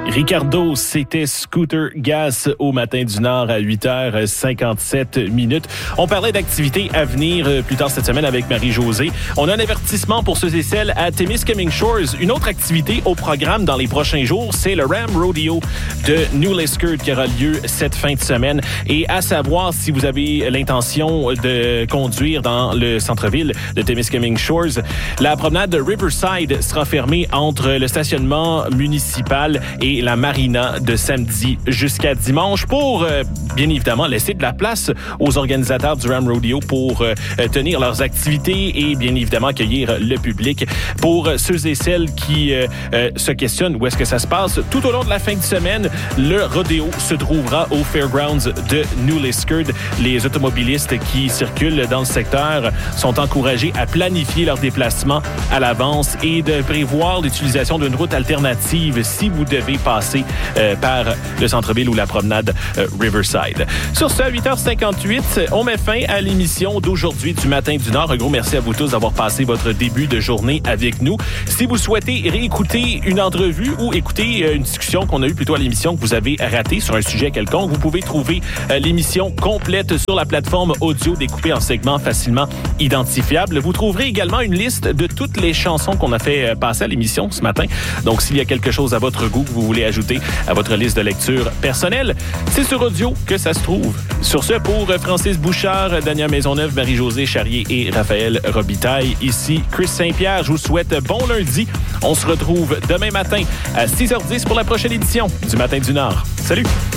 Ricardo, c'était Scooter Gas au Matin du Nord à 8h57. On parlait d'activités à venir plus tard cette semaine avec Marie-Josée. On a un avertissement pour ceux et celles à Témiscamingue Shores. Une autre activité au programme dans les prochains jours, c'est le Ram Rodeo de New Liskeard qui aura lieu cette fin de semaine. Et à savoir, si vous avez l'intention de conduire dans le centre-ville de Témiscamingue Shores, la promenade de Riverside sera fermée entre le stationnement municipal et la marina de samedi jusqu'à dimanche pour, bien évidemment, laisser de la place aux organisateurs du Ram Rodeo pour tenir leurs activités et, bien évidemment, accueillir le public. Pour ceux et celles qui se questionnent où est-ce que ça se passe, tout au long de la fin de semaine, le rodéo se trouvera au Fairgrounds de New Liskeard. Les automobilistes qui circulent dans le secteur sont encouragés à planifier leur déplacement à l'avance et de prévoir l'utilisation d'une route alternative si vous devez passer par le centre-ville ou la promenade Riverside. Sur ce, à 8h58, on met fin à l'émission d'aujourd'hui du Matin du Nord. Un gros merci à vous tous d'avoir passé votre début de journée avec nous. Si vous souhaitez réécouter une entrevue ou écouter une discussion qu'on a eue plutôt à l'émission que vous avez ratée sur un sujet quelconque, vous pouvez trouver l'émission complète sur la plateforme audio découpée en segments facilement identifiables. Vous trouverez également une liste de toutes les chansons qu'on a fait passer à l'émission ce matin. Donc, s'il y a quelque chose à votre goût que vous voulez ajouter à votre liste de lecture personnelle, c'est sur audio que ça se trouve. Sur ce, pour Francis Bouchard, Dania Maisonneuve, Marie-Josée Charrier et Raphaël Robitaille, ici Chris Saint-Pierre, je vous souhaite bon lundi. On se retrouve demain matin à 6h10 pour la prochaine édition du Matin du Nord. Salut!